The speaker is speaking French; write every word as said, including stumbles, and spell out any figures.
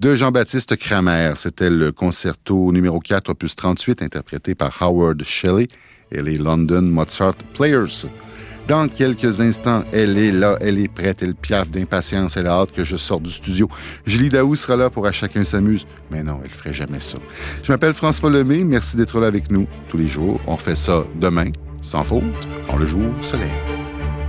de Jean-Baptiste Cramer. C'était le concerto numéro quatre, opus trente-huit, interprété par Howard Shelley et les London Mozart Players. Dans quelques instants, elle est là, elle est prête, elle piaffe d'impatience, elle a hâte que je sorte du studio. Julie Daou sera là pour À chacun s'amuse. Mais non, elle ferait jamais ça. Je m'appelle François Lemay, merci d'être là avec nous tous les jours. On fait ça demain, sans faute, quand le jour se lève.